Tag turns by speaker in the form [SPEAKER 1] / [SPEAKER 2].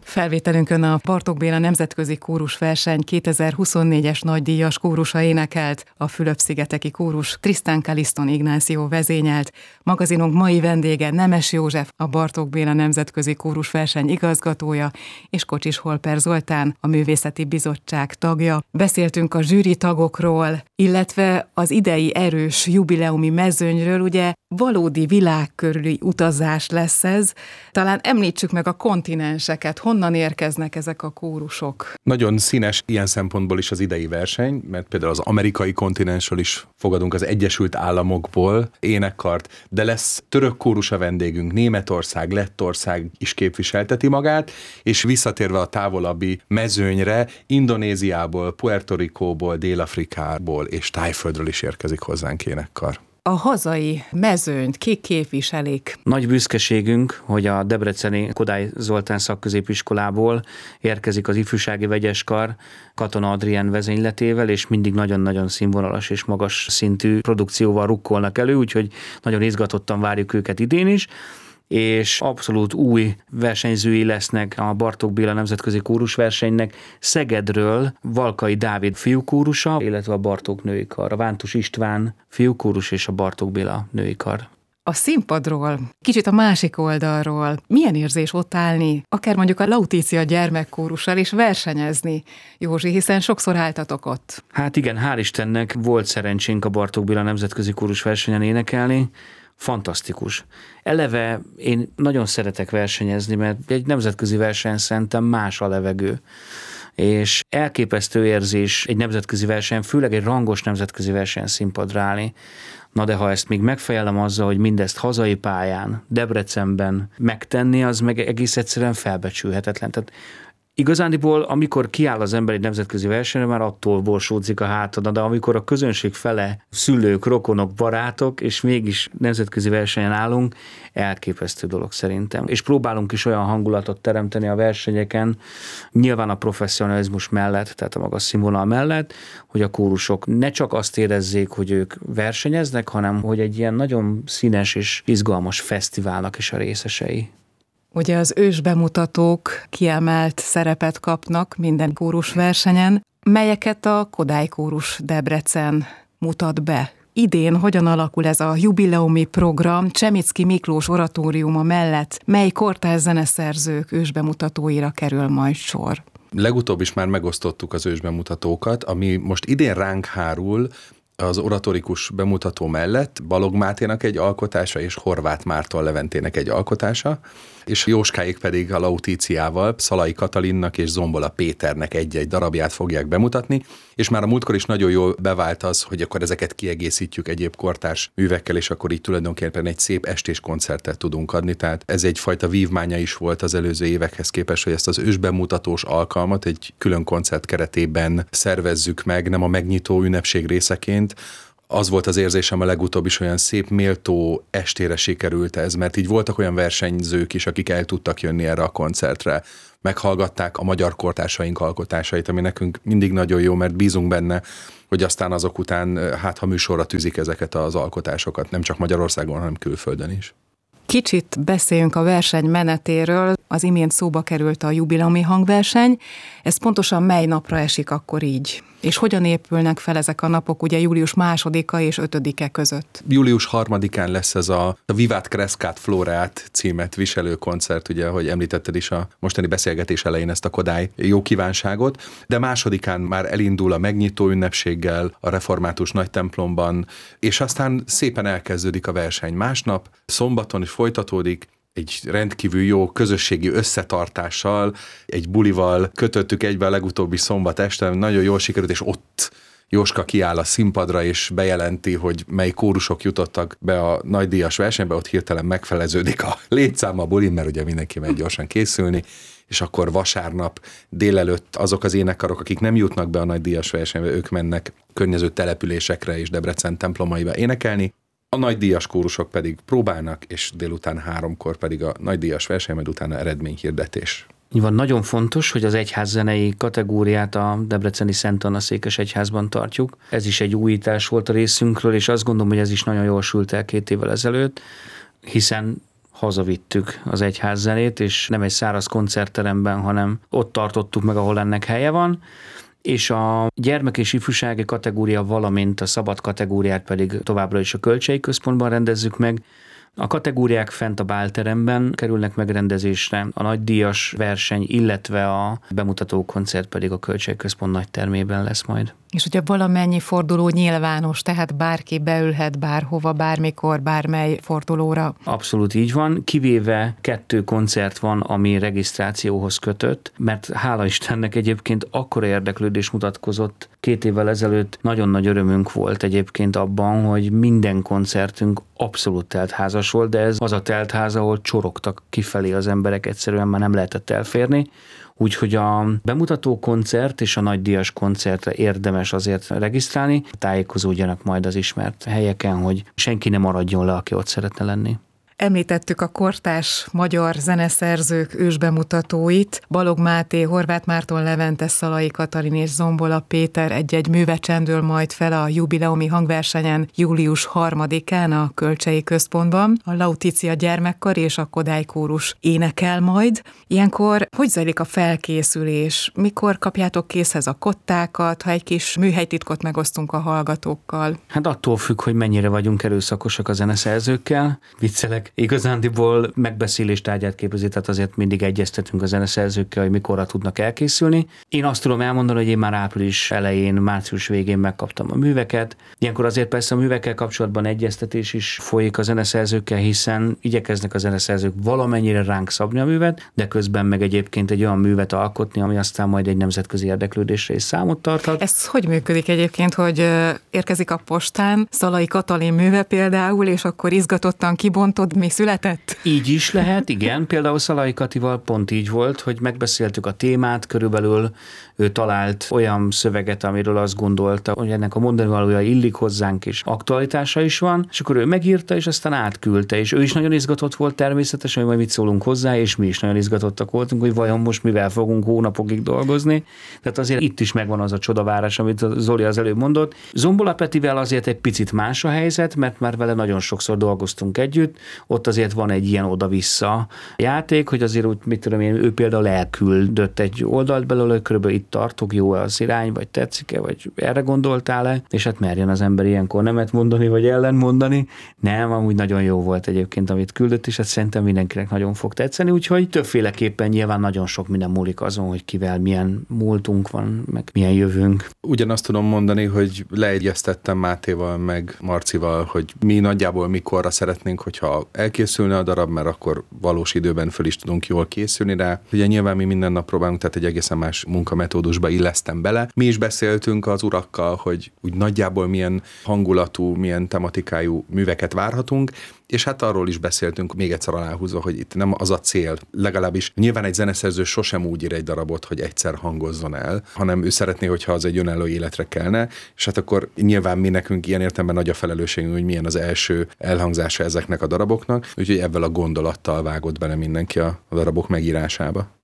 [SPEAKER 1] Felvételünkön a Bartók Béla Nemzetközi Kórusverseny 2024-es nagydíjas kórusa énekelt, a Fülöp-szigeteki kórus Tristan Caliston Ignácio vezényelt. Magazinunk mai vendége Nemes József, a Bartók Béla Nemzetközi Kórusverseny igazgatója, és Kocsis Holper Zoltán, a Művészeti Bizottság tagja. Beszéltünk a zsűri tagokról, illetve az idei erős jubileumi mezőnyről, ugye valódi világkörüli utazás lesz ez. Talán említsük meg a kontinenseket, honnan érkeznek ezek a kórusok?
[SPEAKER 2] Nagyon színes ilyen szempontból is az idei verseny, mert például az amerikai kontinensről is fogadunk, az Egyesült Államokból énekkart, de lesz török kórus a vendégünk, Németország, Lettország is képviselteti magát, és visszatérve a távolabbi mezőnyre, Indonéziából, Puerto Ricóból, Dél-Afrikából és Tájföldről is érkezik hozzánk énekkar.
[SPEAKER 1] A hazai mezőnyt kik képviselik?
[SPEAKER 3] Nagy büszkeségünk, hogy a debreceni Kodály Zoltán szakközépiskolából érkezik az ifjúsági vegyeskar Katona Adrien vezényletével, és mindig nagyon-nagyon színvonalas és magas szintű produkcióval rukkolnak elő, úgyhogy nagyon izgatottan várjuk őket idén is. És abszolút új versenyzői lesznek a Bartók Béla Nemzetközi Kórusversenynek. Szegedről Valkai Dávid fiúkórusa, illetve a Bartók női kar, a Vántus István fiúkórus és a Bartók Béla női kar.
[SPEAKER 1] A színpadról, kicsit a másik oldalról, milyen érzés ott állni, akár mondjuk a Lautícia gyermekkórussal és versenyezni, Józsi, hiszen sokszor álltatok ott.
[SPEAKER 3] Hát igen, hál' Istennek volt szerencsénk a Bartók Béla Nemzetközi Kórusversenyen énekelni. Fantasztikus. Eleve én nagyon szeretek versenyezni, mert egy nemzetközi verseny szerintem más a levegő. És elképesztő érzés egy nemzetközi verseny, főleg egy rangos nemzetközi verseny színpadra állni. Na de ha ezt még megfejelem azzal, hogy mindezt hazai pályán, Debrecenben megtenni, az meg egész egyszerűen felbecsülhetetlen. Tehát igazándiból, amikor kiáll az ember egy nemzetközi versenyre, már attól borsódzik a hátad, de amikor a közönség fele szülők, rokonok, barátok, és mégis nemzetközi versenyen állunk, elképesztő dolog szerintem. És próbálunk is olyan hangulatot teremteni a versenyeken, nyilván a professzionalizmus mellett, tehát a magas színvonal mellett, hogy a kórusok ne csak azt érezzék, hogy ők versenyeznek, hanem hogy egy ilyen nagyon színes és izgalmas fesztiválnak is a részesei.
[SPEAKER 1] Ugye az ősbemutatók kiemelt szerepet kapnak minden kórusversenyen, melyeket a Kodály Kórus Debrecen mutat be. Idén hogyan alakul ez a jubileumi program Csemicki Miklós oratóriuma mellett, mely kortárs zeneszerzők ősbemutatóira kerül majd sor?
[SPEAKER 2] Legutóbb is már megosztottuk az ősbemutatókat, ami most idén ránk hárul, az oratorikus bemutató mellett Balogh Máténak egy alkotása és Horváth Márton Leventének egy alkotása, és Jóskáik pedig a Lautíciával Szalai Katalinnak és Zombola Péternek egy-egy darabját fogják bemutatni, és már a múltkor is nagyon jól bevált az, hogy akkor ezeket kiegészítjük egyéb kortárs művekkel, és akkor így tulajdonképpen egy szép estés koncertet tudunk adni, tehát ez egyfajta vívmánya is volt az előző évekhez képest, hogy ezt az ősbemutatós alkalmat egy külön koncert keretében szervezzük meg, nem a megnyitó ünnepség részeként. Az volt az érzésem a legutóbb is, olyan szép, méltó estére sikerült ez, mert így voltak olyan versenyzők is, akik el tudtak jönni erre a koncertre. Meghallgatták a magyar kortársaink alkotásait, ami nekünk mindig nagyon jó, mert bízunk benne, hogy aztán azok után, hát ha műsorra tűzik ezeket az alkotásokat, nem csak Magyarországon, hanem külföldön is.
[SPEAKER 1] Kicsit beszéljünk a verseny menetéről. Az imént szóba került a jubileumi hangverseny. Ez pontosan mely napra esik akkor így? És hogyan épülnek fel ezek a napok, ugye július 2-a és 5-e között?
[SPEAKER 2] Július 3-án lesz ez a Vivat Crescat Floreat címet viselő koncert, ugye, ahogy említetted is a mostani beszélgetés elején ezt a Kodály jó kívánságot, de 2-án már elindul a megnyitó ünnepséggel a református nagytemplomban, és aztán szépen elkezdődik a verseny. Másnap, szombaton is folytatódik, egy rendkívül jó közösségi összetartással, egy bulival kötöttük egybe a legutóbbi szombat este, nagyon jól sikerült, és ott Jóska kiáll a színpadra, és bejelenti, hogy mely kórusok jutottak be a nagydíjas versenybe, ott hirtelen megfeleződik a létszám a bulin, mert ugye mindenki megy gyorsan készülni, és akkor vasárnap délelőtt azok az énekkarok, akik nem jutnak be a nagydíjas versenybe, ők mennek környező településekre és Debrecen templomaiba énekelni. A nagydíjas kórusok pedig próbálnak, és délután 3-kor pedig a nagydíjas verseny, majd utána eredményhirdetés.
[SPEAKER 3] Nyilván nagyon fontos, hogy az egyházzenei kategóriát a debreceni Szent Anna székes egyházban tartjuk. Ez is egy újítás volt a részünkről, és azt gondolom, hogy ez is nagyon jól sült el 2 évvel ezelőtt, hiszen hazavittük az egyház zenét, és nem egy száraz koncertteremben, hanem ott tartottuk meg, ahol ennek helye van, és a gyermek- és ifjúsági kategória, valamint a szabad kategóriát pedig továbbra is a Kölcsei Központban rendezzük meg. A kategóriák fent a bálteremben kerülnek megrendezésre, a nagydíjas verseny, illetve a bemutató koncert pedig a Kölcsei Központ nagy termében lesz majd.
[SPEAKER 1] És ugye valamennyi forduló nyilvános, tehát bárki beülhet bárhova, bármikor, bármely fordulóra.
[SPEAKER 3] Abszolút így van, kivéve 2 koncert van, ami regisztrációhoz kötött, mert hála Istennek egyébként akkora érdeklődés mutatkozott 2 évvel ezelőtt, nagyon nagy örömünk volt egyébként abban, hogy minden koncertünk abszolút teltházas volt, de ez az a teltház, ahol csorogtak kifelé az emberek, egyszerűen már nem lehetett elférni. Úgyhogy a bemutató koncert és a nagydíjas koncertre érdemes azért regisztrálni, tájékozódjanak majd az ismert helyeken, hogy senki ne maradjon le, aki ott szeretne lenni.
[SPEAKER 1] Említettük a kortárs magyar zeneszerzők ősbemutatóit, Balogh Máté, Horváth Márton Levente, Szalai Katalin és Zombola Péter egy-egy műve csendül majd fel a jubileumi hangversenyen július 3-án a Kölcsei Központban. A Lauticia gyermekkar és a Kodály kórus énekel majd. Ilyenkor hogy zajlik a felkészülés? Mikor kapjátok készhez a kottákat, ha egy kis műhelytitkot megosztunk a hallgatókkal?
[SPEAKER 3] Hát attól függ, hogy mennyire vagyunk erőszakosak a zeneszerzőkkel. Viccelek. Igazándiból megbeszélés tárgyát képezi, tehát azért mindig egyeztetünk a zeneszerzőkkel, hogy mikorra tudnak elkészülni. Én azt tudom elmondani, hogy én már április elején, március végén megkaptam a műveket. Ilyenkor azért persze a művekkel kapcsolatban egyeztetés is folyik a zeneszerzőkkel, hiszen igyekeznek a zeneszerzők valamennyire ránk szabni a művet, de közben meg egyébként egy olyan művet alkotni, ami aztán majd egy nemzetközi érdeklődésre is számot tarthat.
[SPEAKER 1] Ez hogy működik egyébként, hogy érkezik a postán Szalai Katalin műve például, és akkor izgatottan kibontod, mi született?
[SPEAKER 3] Így is lehet, igen. Például Szalai Katival pont így volt, hogy megbeszéltük a témát, körülbelül ő talált olyan szöveget, amiről azt gondolta, hogy ennek a mondani valója illik hozzánk, és aktualitása is van, és akkor ő megírta, és aztán átküldte, és ő is nagyon izgatott volt természetesen, hogy majd mit szólunk hozzá, és mi is nagyon izgatottak voltunk, hogy vajon most mivel fogunk hónapokig dolgozni. Tehát azért itt is megvan az a csodavárás, amit Zoli az előbb mondott. Zombola Petivel azért egy picit más a helyzet, mert már vele nagyon sokszor dolgoztunk együtt, ott azért van egy ilyen oda-vissza játék, hogy azért úgy, mit tudom én, ő például elküldött egy oldalt belőle, körülbelül itt tartok, jó az irány, vagy tetszik-e, vagy erre gondoltál-e, és hát merjen az ember ilyenkor nemet mondani, vagy ellentmondani. Nem, amúgy nagyon jó volt egyébként, amit küldött, és hát szerintem mindenkinek nagyon fog tetszeni, úgyhogy többféleképpen nyilván nagyon sok minden múlik azon, hogy kivel milyen múltunk van, meg milyen jövőnk.
[SPEAKER 2] Ugyanazt tudom mondani, hogy leegyeztettem Mátéval, meg Marcival, hogy mi nagyjából mikorra szeretnénk, hogyha elkészülne a darab, mert akkor valós időben föl is tudunk jól készülni rá. Ugye nyilván mi minden nap próbálunk, tehát egy egészen más munkametódusba illesztem bele. Mi is beszéltünk az urakkal, hogy úgy nagyjából milyen hangulatú, milyen tematikájú műveket várhatunk, és hát arról is beszéltünk, még egyszer aláhúzva, hogy itt nem az a cél, legalábbis nyilván egy zeneszerző sosem úgy ír egy darabot, hogy egyszer hangozzon el, hanem ő szeretné, hogyha az egy önálló életre kelne, és hát akkor nyilván mi nekünk ilyen értelemben nagy a felelősségünk, hogy milyen az első elhangzása ezeknek a daraboknak, úgyhogy ebből a gondolattal vágott bele mindenki a darabok megírásába.